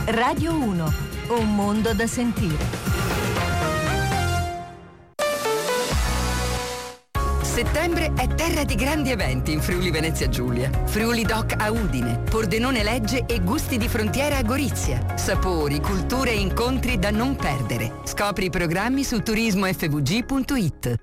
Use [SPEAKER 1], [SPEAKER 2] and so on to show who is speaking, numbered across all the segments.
[SPEAKER 1] Radio 1, un mondo da sentire.
[SPEAKER 2] Settembre è terra di grandi eventi in Friuli Venezia Giulia. Friuli Doc a Udine, Pordenone Legge e Gusti di Frontiera a Gorizia. Sapori, culture e incontri da non perdere. Scopri i programmi su turismofvg.it.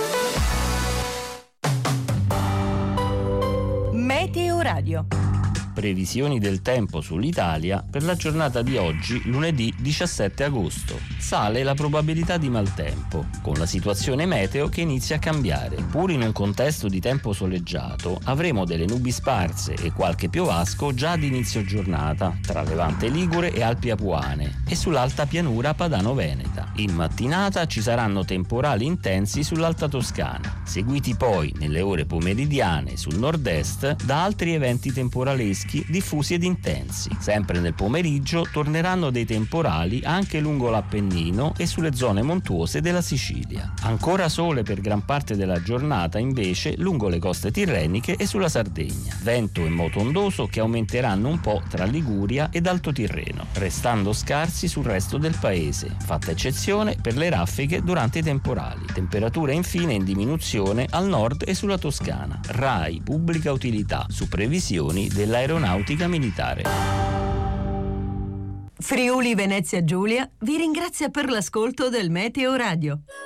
[SPEAKER 1] Meteo Radio.
[SPEAKER 3] Previsioni del tempo sull'Italia per la giornata di oggi, lunedì 17 agosto. Sale la probabilità di maltempo, con la situazione meteo che inizia a cambiare. Pur in un contesto di tempo soleggiato, avremo delle nubi sparse e qualche piovasco già ad inizio giornata, tra Levante Ligure e Alpi Apuane, e sull'alta pianura padano-veneta. In mattinata ci saranno temporali intensi sull'Alta Toscana, seguiti poi nelle ore pomeridiane sul nord-est da altri eventi temporaleschi diffusi ed intensi. Sempre nel pomeriggio torneranno dei temporali anche lungo l'Appennino e sulle zone montuose della Sicilia. Ancora sole per gran parte della giornata invece lungo le coste tirreniche e sulla Sardegna. Vento e moto ondoso che aumenteranno un po' tra Liguria ed Alto Tirreno, restando scarsi sul resto del paese, fatta eccezione per le raffiche durante i temporali. Temperature infine in diminuzione al nord e sulla Toscana. RAI Pubblica Utilità su previsioni dell'aeronautica militare.
[SPEAKER 1] Friuli Venezia Giulia vi ringrazia per l'ascolto del Meteo Radio.